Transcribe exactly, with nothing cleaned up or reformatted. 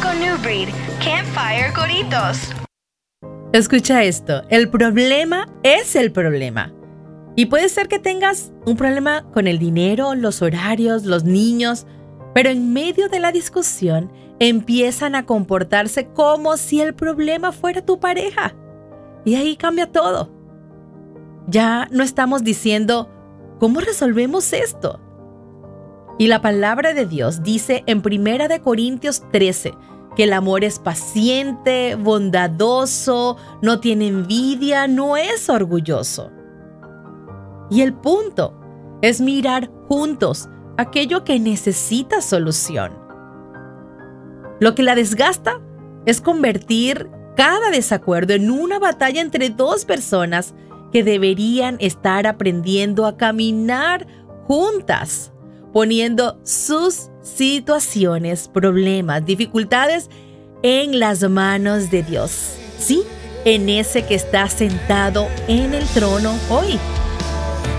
con New Breed, Campfire Coritos. Escucha esto, el problema es el problema. Y puede ser que tengas un problema con el dinero, los horarios, los niños, pero en medio de la discusión empiezan a comportarse como si el problema fuera tu pareja. Y ahí cambia todo. Ya no estamos diciendo, ¿cómo resolvemos esto? Y la palabra de Dios dice en primera de Corintios trece que el amor es paciente, bondadoso, no tiene envidia, no es orgulloso. Y el punto es mirar juntos aquello que necesita solución. Lo que la desgasta es convertir cada desacuerdo en una batalla entre dos personas que deberían estar aprendiendo a caminar juntas, poniendo sus situaciones, problemas, dificultades en las manos de Dios. Sí, en ese que está sentado en el trono hoy.